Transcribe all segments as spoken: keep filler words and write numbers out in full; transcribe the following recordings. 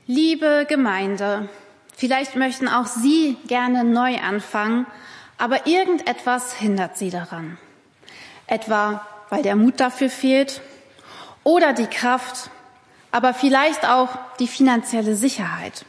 Liebe Gemeinde, vielleicht möchten auch Sie gerne neu anfangen, aber irgendetwas hindert Sie daran. Etwa, weil der Mut dafür fehlt oder die Kraft, aber vielleicht auch die finanzielle Sicherheit.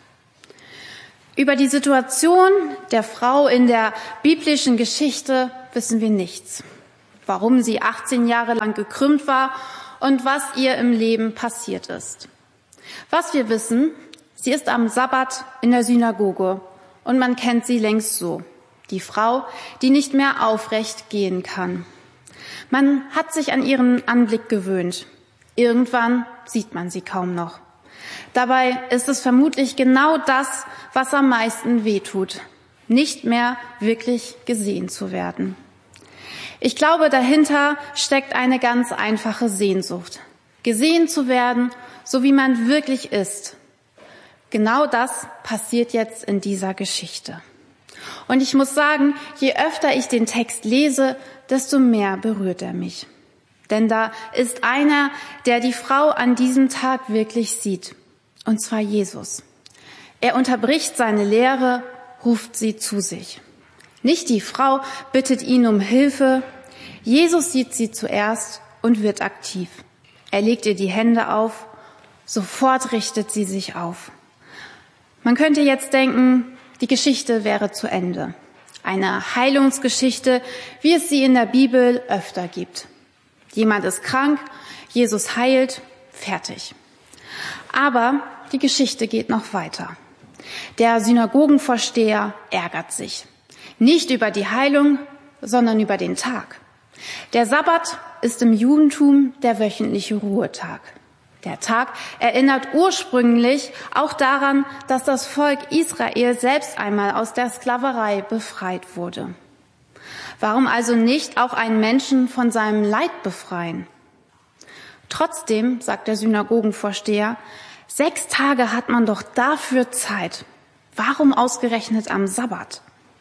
Über die Situation der Frau in der biblischen Geschichte wissen wir nichts. Warum sie achtzehn Jahre lang gekrümmt war und was ihr im Leben passiert ist. Was wir wissen, sie ist am Sabbat in der Synagoge und man kennt sie längst so. Die Frau, die nicht mehr aufrecht gehen kann. Man hat sich an ihren Anblick gewöhnt. Irgendwann sieht man sie kaum noch. Dabei ist es vermutlich genau das, was am meisten wehtut, nicht mehr wirklich gesehen zu werden. Ich glaube, dahinter steckt eine ganz einfache Sehnsucht, gesehen zu werden, so wie man wirklich ist. Genau das passiert jetzt in dieser Geschichte. Und ich muss sagen, je öfter ich den Text lese, desto mehr berührt er mich. Denn da ist einer, der die Frau an diesem Tag wirklich sieht. Und zwar Jesus. Er unterbricht seine Lehre, ruft sie zu sich. Nicht die Frau bittet ihn um Hilfe. Jesus sieht sie zuerst und wird aktiv. Er legt ihr die Hände auf. Sofort richtet sie sich auf. Man könnte jetzt denken, die Geschichte wäre zu Ende. Eine Heilungsgeschichte, wie es sie in der Bibel öfter gibt. Jemand ist krank, Jesus heilt, fertig. Aber die Geschichte geht noch weiter. Der Synagogenvorsteher ärgert sich. Nicht über die Heilung, sondern über den Tag. Der Sabbat ist im Judentum der wöchentliche Ruhetag. Der Tag erinnert ursprünglich auch daran, dass das Volk Israel selbst einmal aus der Sklaverei befreit wurde. Warum also nicht auch einen Menschen von seinem Leid befreien? Trotzdem, sagt der Synagogenvorsteher, sechs Tage hat man doch dafür Zeit. Warum ausgerechnet am Sabbat?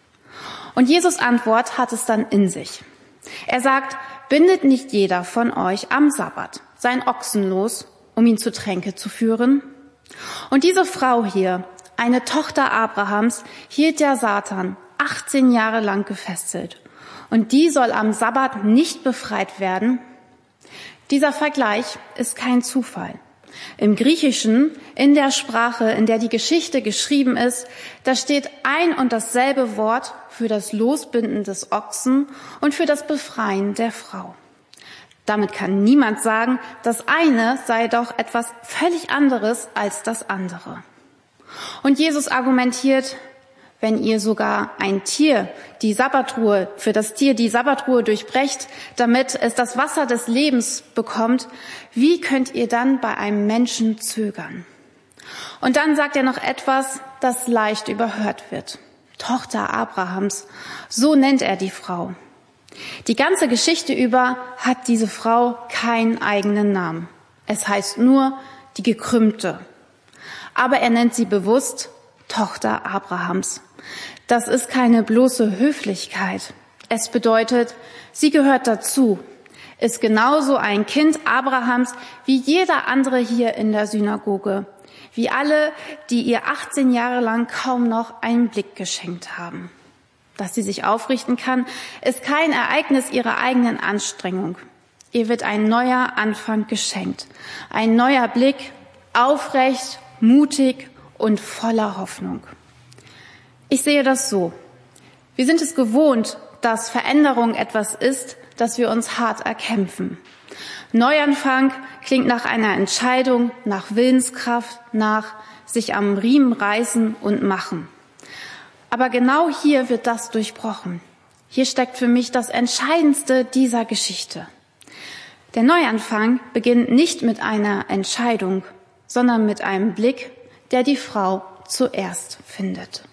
Und Jesus' Antwort hat es dann in sich. Er sagt, bindet nicht jeder von euch am Sabbat sein Ochsen los, um ihn zu Tränke zu führen? Und diese Frau hier, eine Tochter Abrahams, hielt der Satan achtzehn Jahre lang gefesselt. Und die soll am Sabbat nicht befreit werden? Dieser Vergleich ist kein Zufall. Im Griechischen, in der Sprache, in der die Geschichte geschrieben ist, da steht ein und dasselbe Wort für das Losbinden des Ochsen und für das Befreien der Frau. Damit kann niemand sagen, das eine sei doch etwas völlig anderes als das andere. Und Jesus argumentiert, wenn ihr sogar ein Tier, die Sabbatruhe, für das Tier die Sabbatruhe durchbrecht, damit es das Wasser des Lebens bekommt, wie könnt ihr dann bei einem Menschen zögern? Und dann sagt er noch etwas, das leicht überhört wird. Tochter Abrahams, so nennt er die Frau. Die ganze Geschichte über hat diese Frau keinen eigenen Namen. Es heißt nur die Gekrümmte. Aber er nennt sie bewusst Tochter Abrahams. Das ist keine bloße Höflichkeit. Es bedeutet, sie gehört dazu, ist genauso ein Kind Abrahams wie jeder andere hier in der Synagoge, wie alle, die ihr achtzehn Jahre lang kaum noch einen Blick geschenkt haben. Dass sie sich aufrichten kann, ist kein Ereignis ihrer eigenen Anstrengung. Ihr wird ein neuer Anfang geschenkt, ein neuer Blick, aufrecht, mutig und voller Hoffnung. Ich sehe das so. Wir sind es gewohnt, dass Veränderung etwas ist, das wir uns hart erkämpfen. Neuanfang klingt nach einer Entscheidung, nach Willenskraft, nach sich am Riemen reißen und machen. Aber genau hier wird das durchbrochen. Hier steckt für mich das Entscheidendste dieser Geschichte. Der Neuanfang beginnt nicht mit einer Entscheidung, sondern mit einem Blick, der die Frau zuerst findet.